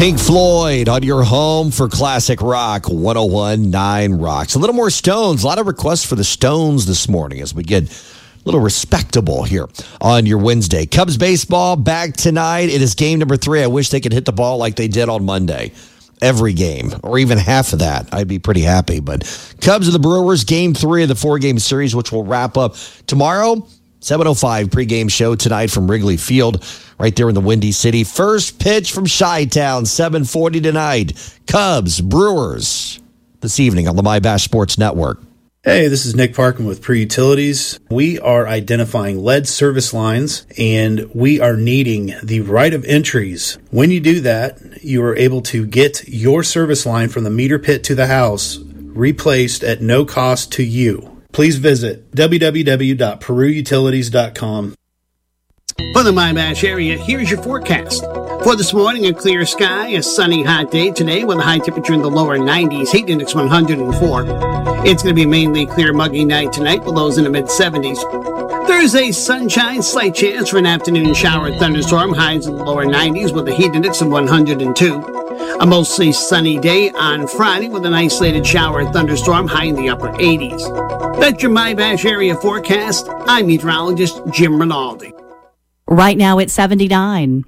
Pink Floyd on your home for classic rock, 101.9 Rocks. A little more Stones. A lot of requests for the Stones this morning as we get a little respectable here on your Wednesday. Cubs baseball back tonight. It is game number 3. I wish they could hit the ball like they did on Monday. Every game, or even half of that. I'd be pretty happy. But Cubs and the Brewers, game 3 of the 4-game series, which will wrap up tomorrow. 7:05 pregame show tonight from Wrigley Field, right there in the Windy City. First pitch from Chi-Town, 7:40 tonight. Cubs, Brewers, this evening on the My Bash Sports Network. Hey, this is Nick Parkin with Pre-Utilities. We are identifying lead service lines, and we are needing the right of entries. When you do that, you are able to get your service line from the meter pit to the house replaced at no cost to you. Please visit www.peruutilities.com. For the My Bash area, here's your forecast. For this morning, a clear sky, a sunny, hot day today with a high temperature in the lower 90s, heat index 104. It's going to be a mainly clear, muggy night tonight with lows in the mid-70s. Thursday, sunshine, slight chance for an afternoon shower and thunderstorm, highs in the lower 90s with a heat index of 102. A mostly sunny day on Friday with an isolated shower and thunderstorm, high in the upper 80s. That's your My Bash area forecast. I'm meteorologist Jim Rinaldi. Right now it's 79.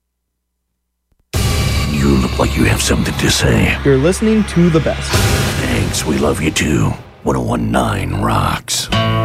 You look like you have something to say. You're listening to the best. Thanks, we love you too. 101.9 Rocks.